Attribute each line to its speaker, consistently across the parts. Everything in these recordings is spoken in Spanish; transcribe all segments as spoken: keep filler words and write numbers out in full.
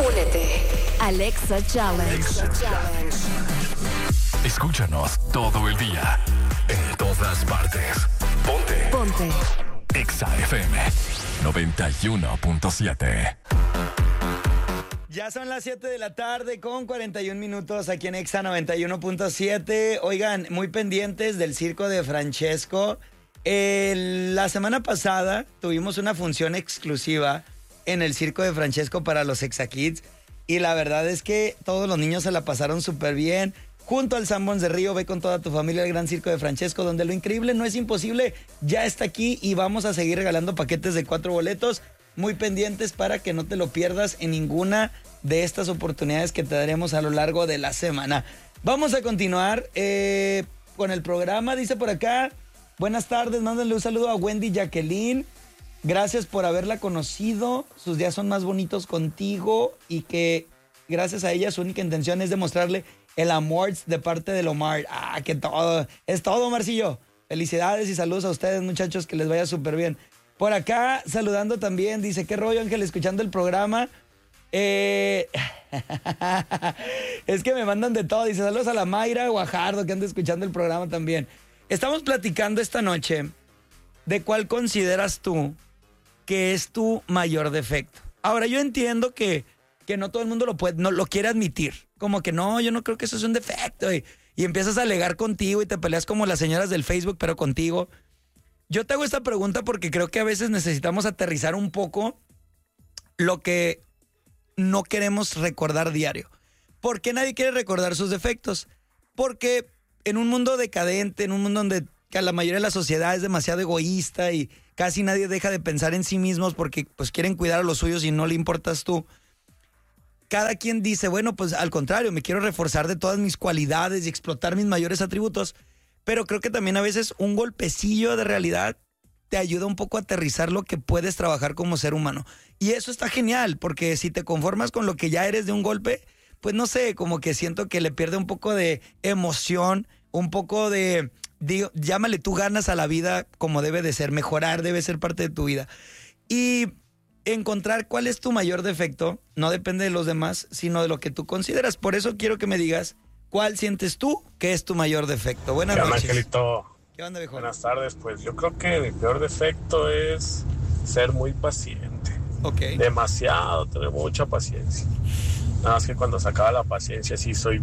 Speaker 1: Únete. Alexa Challenge. Alexa Challenge.
Speaker 2: Escúchanos todo el día, en todas partes. Ponte.
Speaker 1: Ponte.
Speaker 2: Exa F M noventa y uno punto siete.
Speaker 3: Ya son las siete de la tarde con cuarenta y un minutos aquí en Exa noventa y uno punto siete. Oigan, muy pendientes del circo de Francesco. Eh, la semana pasada tuvimos una función exclusiva en el circo de Francesco para los Exa Kids. Y la verdad es que todos los niños se la pasaron súper bien. Junto al Sanborns de Río, ve con toda tu familia al Gran Circo de Francesco, donde lo increíble no es imposible, ya está aquí y vamos a seguir regalando paquetes de cuatro boletos. Muy pendientes para que no te lo pierdas en ninguna de estas oportunidades que te daremos a lo largo de la semana. Vamos a continuar eh, con el programa. Dice por acá, buenas tardes, mándenle un saludo a Wendy Jacqueline. Gracias por haberla conocido. Sus días son más bonitos contigo y que gracias a ella su única intención es demostrarle el amor de parte de Omar. Ah, que todo. Es todo, Marcillo. Felicidades y saludos a ustedes, muchachos, que les vaya súper bien. Por acá, saludando también, dice, ¿qué rollo, Ángel, escuchando el programa? Eh... es que me mandan de todo. Dice, saludos a la Mayra Guajardo, que anda escuchando el programa también. Estamos platicando esta noche de cuál consideras tú que es tu mayor defecto. Ahora, yo entiendo que, que no todo el mundo lo puede, no lo quiere admitir. Como que no, yo no creo que eso es un defecto. Y, y empiezas a alegar contigo y te peleas como las señoras del Facebook, pero contigo. Yo te hago esta pregunta porque creo que a veces necesitamos aterrizar un poco lo que no queremos recordar diario. ¿Por qué nadie quiere recordar sus defectos? Porque en un mundo decadente, en un mundo donde la mayoría de la sociedad es demasiado egoísta y casi nadie deja de pensar en sí mismos porque pues quieren cuidar a los suyos y no le importas tú. Cada quien dice, bueno, pues al contrario, me quiero reforzar de todas mis cualidades y explotar mis mayores atributos. Pero creo que también a veces un golpecillo de realidad te ayuda un poco a aterrizar lo que puedes trabajar como ser humano. Y eso está genial, porque si te conformas con lo que ya eres de un golpe, pues no sé, como que siento que le pierde un poco de emoción, un poco de, digo, llámale tú ganas a la vida como debe de ser, mejorar debe ser parte de tu vida. Y encontrar cuál es tu mayor defecto no depende de los demás, sino de lo que tú consideras. Por eso quiero que me digas, ¿cuál sientes tú que es tu mayor defecto? Buenas
Speaker 4: noches.
Speaker 3: noches.
Speaker 4: Angelito.
Speaker 3: ¿Qué onda, viejo?
Speaker 4: Buenas tardes. Pues yo creo que mi peor defecto es ser muy paciente.
Speaker 3: Ok.
Speaker 4: Demasiado, tener mucha paciencia. Nada más que cuando se acaba la paciencia sí soy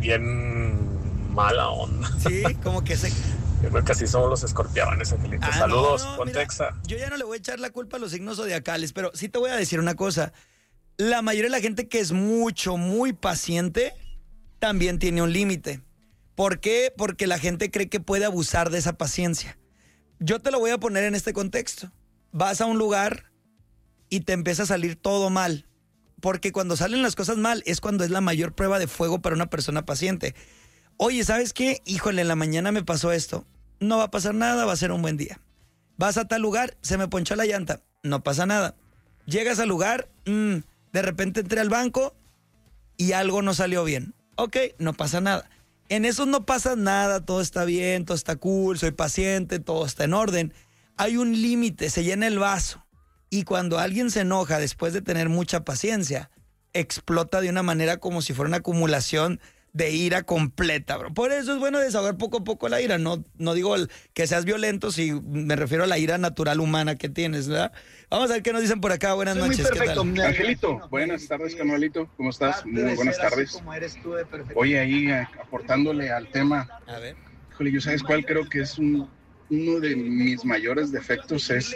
Speaker 4: bien mala onda.
Speaker 3: Sí, como que se...
Speaker 4: Yo creo que así somos los escorpiones, Angelito.
Speaker 3: Ah,
Speaker 4: Saludos,
Speaker 3: no, no,
Speaker 4: ponte
Speaker 3: mira,
Speaker 4: Exa.
Speaker 3: yo ya no le voy a echar la culpa a los signos zodiacales, pero sí te voy a decir una cosa. La mayoría de la gente que es mucho, muy paciente, también tiene un límite. ¿Por qué? Porque la gente cree que puede abusar de esa paciencia. Yo te lo voy a poner en este contexto. Vas a un lugar y te empieza a salir todo mal. Porque cuando salen las cosas mal es cuando es la mayor prueba de fuego para una persona paciente. Oye, ¿sabes qué? Híjole, en la mañana me pasó esto. No va a pasar nada, va a ser un buen día. Vas a tal lugar, se me ponchó la llanta. No pasa nada. Llegas al lugar, mmm, de repente entré al banco y algo no salió bien. Ok, no pasa nada. En eso no pasa nada, todo está bien, todo está cool, soy paciente, todo está en orden. Hay un límite, se llena el vaso. Y cuando alguien se enoja después de tener mucha paciencia, explota de una manera como si fuera una acumulación de ira completa, bro. Por eso es bueno desahogar poco a poco la ira. No, no digo que seas violento, si me refiero a la ira natural humana que tienes, ¿verdad? Vamos a ver qué nos dicen por acá. Buenas
Speaker 5: Soy
Speaker 3: noches.
Speaker 5: Muy perfecto.
Speaker 3: ¿Qué tal?
Speaker 5: Angelito, buenas tardes, Canuelito. ¿Cómo estás? Muy buenas tardes. Oye, ahí eh, aportándole al tema.
Speaker 3: A ver.
Speaker 5: Híjole, ¿yo sabes cuál creo que es un, uno de mis mayores defectos? Es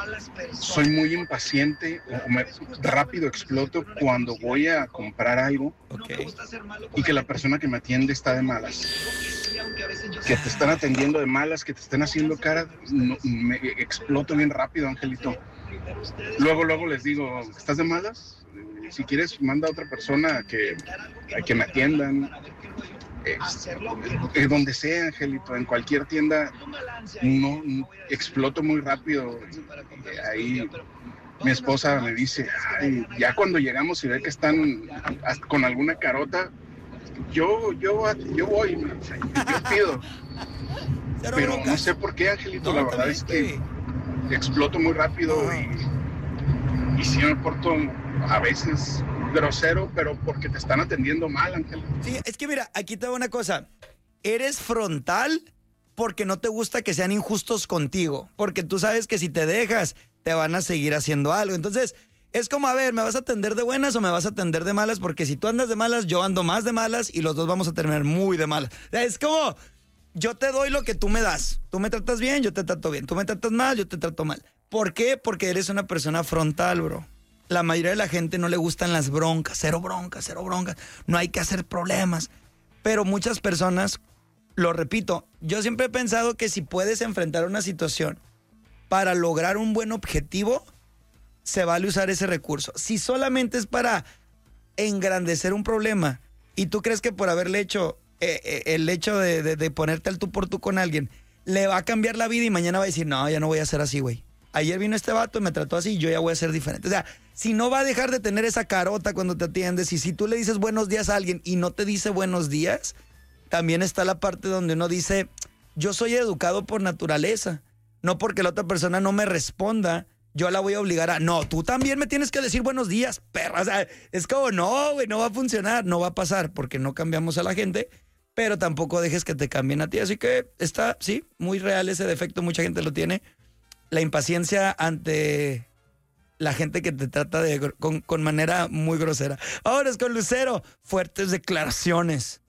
Speaker 5: soy muy impaciente, o me, rápido exploto cuando voy a comprar algo,
Speaker 3: okay,
Speaker 5: y que la persona que me atiende está de malas. Que te están atendiendo de malas, que te están haciendo cara, no, me exploto bien rápido, Angelito. Luego, luego les digo, ¿estás de malas? Si quieres, manda a otra persona que, a que me atiendan. Es, eh, donde sea, Angelito, en cualquier tienda, no, no exploto muy rápido. Eh, ahí mi esposa me dice, ay, ya cuando llegamos y ve que están con alguna carota, yo, yo, yo voy, yo pido. Pero no sé por qué, Angelito, la verdad es que exploto muy rápido y, y sí me porto a veces grosero, pero porque te están atendiendo mal, Ángel.
Speaker 3: Sí, es que mira, aquí te va una cosa. Eres frontal porque no te gusta que sean injustos contigo, porque tú sabes que si te dejas, te van a seguir haciendo algo. Entonces, es como, a ver, ¿me vas a atender de buenas o me vas a atender de malas? Porque si tú andas de malas, yo ando más de malas y los dos vamos a terminar muy de malas. Es como, yo te doy lo que tú me das. Tú me tratas bien, yo te trato bien. Tú me tratas mal, yo te trato mal. ¿Por qué? Porque eres una persona frontal, bro. La mayoría de la gente no le gustan las broncas. Cero broncas, cero broncas. No hay que hacer problemas. Pero muchas personas, lo repito, yo siempre he pensado que si puedes enfrentar una situación para lograr un buen objetivo, se vale usar ese recurso. Si solamente es para engrandecer un problema y tú crees que por haberle hecho eh, eh, el hecho de, de, de ponerte al tú por tú con alguien le va a cambiar la vida y mañana va a decir, no, ya no voy a ser así, güey. Ayer vino este vato y me trató así y yo ya voy a ser diferente. O sea, si no va a dejar de tener esa carota cuando te atiendes y si tú le dices buenos días a alguien y no te dice buenos días, también está la parte donde uno dice, yo soy educado por naturaleza, no porque la otra persona no me responda, yo la voy a obligar a, no, tú también me tienes que decir buenos días, perra. O sea, es como, no, güey, no va a funcionar, no va a pasar, porque no cambiamos a la gente, pero tampoco dejes que te cambien a ti. Así que está, sí, muy real ese defecto, mucha gente lo tiene. La impaciencia ante la gente que te trata de con, con manera muy grosera. Ahora es con Lucero, fuertes declaraciones.